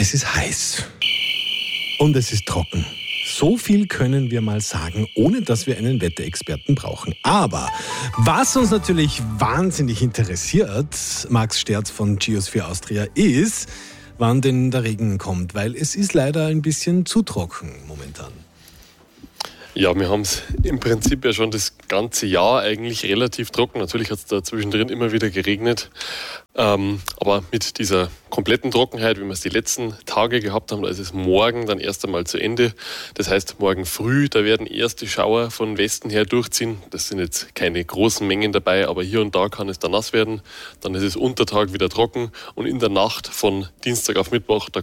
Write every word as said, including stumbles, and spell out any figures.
Es ist heiß und es ist trocken. So viel können wir mal sagen, ohne dass wir einen Wetterexperten brauchen. Aber was uns natürlich wahnsinnig interessiert, Max Sterz von Geosphere Austria, ist, wann denn der Regen kommt, weil es ist leider ein bisschen zu trocken momentan. Ja, wir haben es im Prinzip ja schon das ganze Jahr eigentlich relativ trocken. Natürlich hat es da zwischendrin immer wieder geregnet. Ähm, aber mit dieser kompletten Trockenheit, wie wir es die letzten Tage gehabt haben, da ist es morgen dann erst einmal zu Ende. Das heißt, morgen früh, da werden erste Schauer von Westen her durchziehen. Das sind jetzt keine großen Mengen dabei, aber hier und da kann es dann nass werden. Dann ist es Untertag wieder trocken und in der Nacht von Dienstag auf Mittwoch, da